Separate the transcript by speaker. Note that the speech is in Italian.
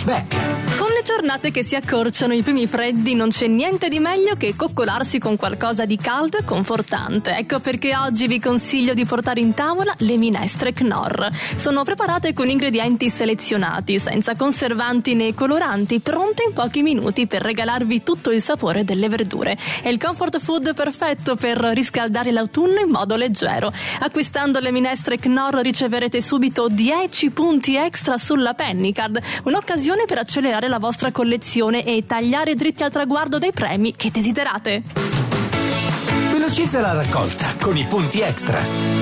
Speaker 1: cashback.
Speaker 2: Con le giornate che si accorciano, i primi freddi, non c'è niente di meglio che coccolarsi con qualcosa di caldo e confortante. Ecco perché oggi vi consiglio di portare in tavola le minestre Knorr. Sono preparate con ingredienti selezionati, senza conservanti né coloranti, pronte in pochi minuti per regalarvi tutto il sapore delle verdure. È il comfort food perfetto per riscaldare l'autunno in modo leggero. Acquistando le minestre Knorr riceverete subito 10 punti extra sulla Pennycard, un'occasione per accelerare la vostra collezione e tagliare dritti al traguardo dei premi che desiderate.
Speaker 1: Velocizza la raccolta con i punti extra.